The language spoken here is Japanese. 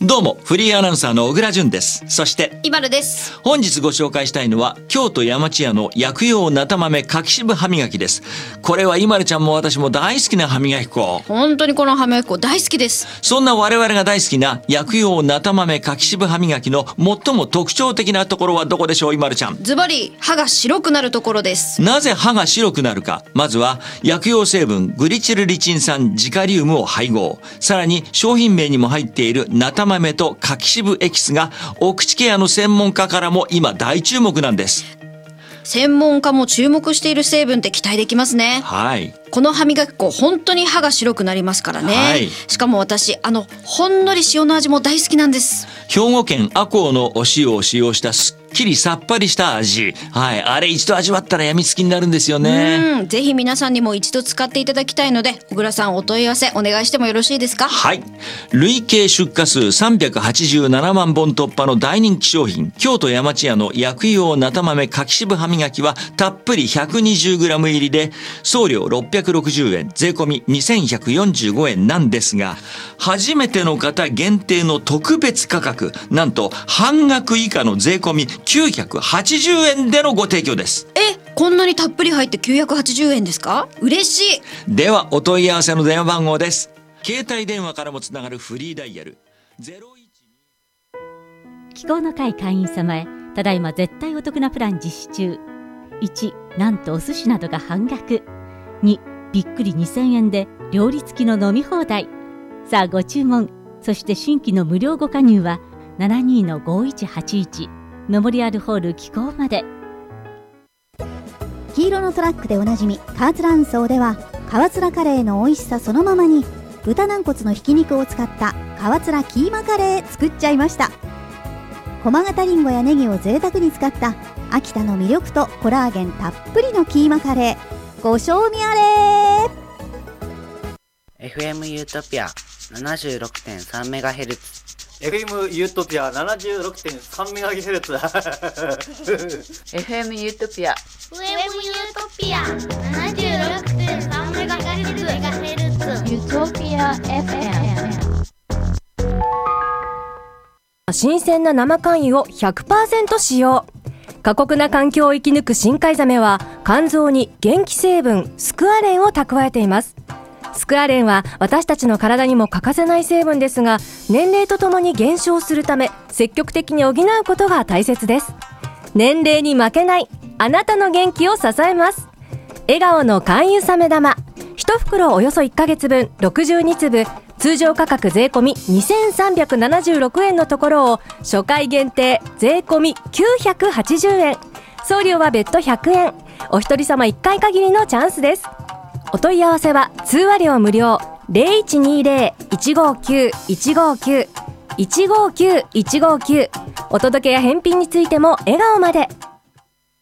どうもフリーアナウンサーの小倉淳です。そしてイバルです。 本日ご紹介したいのは京都山千屋の薬用なた豆柿渋歯磨きです。これはイマルちゃんも私も大好きな歯磨き粉。 本当にこの歯磨き粉大好きです。 そんな我々が大好きな薬用なた豆柿渋歯磨きの最も特徴的なところはどこでしょう、イマルちゃん。 ズバリ歯が白くなるところです。 なぜ歯が白くなるか。まずは薬用成分グリチルリチン酸ジカリウムを配合、さらに商品名にも入っているなた豆と柿渋エキスがお口ケアの専門家からも今大注目なんです。 専門家も注目している成分って期待できますね。 はい。 この歯磨き粉本当に歯が白くなりますからね、はい、しかも私ほんのり塩の味も大好きなんです。 兵庫県赤穂のお塩を使用したすっきりさっぱりした味、はい、あれ一度味わったらやみつきになるんですよね。 ぜひ皆さんにも一度使っていただきたいので、小倉さんお問い合わせお願いしてもよろしいですか。 はい。累計出荷数387万本突破の大人気商品、京都山千屋の薬用なた豆柿渋歯磨きはたっぷり 120g 入りで送料660円、税込み2145円なんですが、初めての方限定の特別価格、なんと半額以下の税込み980円でのご提供です。 こんなにたっぷり入って980円ですか。嬉しい。 ではお問い合わせの電話番号です。携帯電話からもつながるフリーダイヤル01。 気候の会会員様へ、ただいま絶対お得なプラン実施中。1、なんとお寿司などが半額。2、びっくり2000円で料理付きの飲み放題。さあご注文。そして新規の無料ご加入は 72-5181 メモリアルホール気候まで。 黄色のトラックでおなじみカーツラ運送では、川津らカレーの美味しさそのままに豚軟骨のひき肉を使った川津らキーマカレー作っちゃいました。駒形りんごやネギを贅沢に使った秋田の魅力とコラーゲンたっぷりのキーマカレー、ご賞味あれ。 FM ユートピア 76.3MHz FM ユートピア 76.3MHz FM ユートピア 76.3MHz ユートピア FM。 新鮮な生肝油を 100% 使用。過酷な環境を生き抜く深海ザメは肝臓に元気成分スクアレンを蓄えています。スクアレンは私たちの体にも欠かせない成分ですが、年齢とともに減少するため積極的に補うことが大切です。年齢に負けないあなたの元気を支えます。笑顔の肝油サメ玉1袋およそ1ヶ月分62粒、通常価格税込み2376円のところを初回限定税込み980円、送料は別途100円。お一人様1回限りのチャンスです。お問い合わせは通話料無料 0120-159-159 159-159。お届けや返品についても笑顔まで。